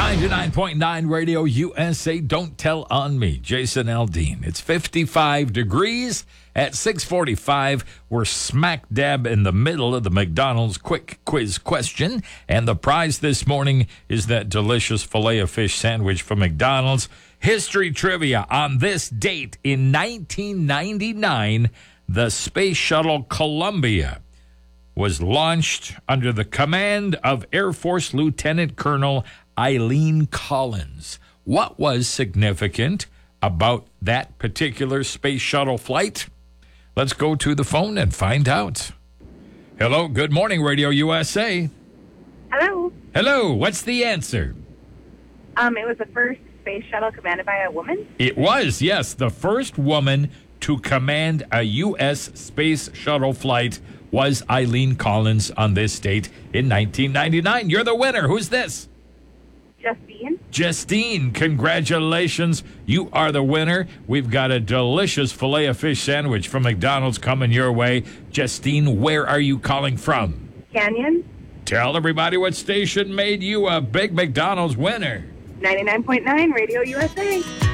99.9 Radio USA. Don't tell on me. Jason Aldean. It's 55 degrees at 6:45. We're smack dab in the middle of the McDonald's quick quiz question. And the prize this morning is that delicious Filet-O-Fish sandwich from McDonald's. History trivia. On this date in 1999, the Space Shuttle Columbia was launched under the command of Air Force Lieutenant Colonel Eileen Collins. What was significant about that particular space shuttle flight? Let's go to the phone and find out. Hello, good morning, Radio USA. Hello. Hello, what's the answer? It was the first space shuttle commanded by a woman? It was, yes, the first woman to command a U.S. space shuttle flight was Eileen Collins on this date in 1999. You're the winner. Who's this? Justine, congratulations. You are the winner. We've got a delicious Filet-O-Fish sandwich from McDonald's coming your way. Justine, where are you calling from? Canyon. Tell everybody what station made you a big McDonald's winner. 99.9 Radio USA.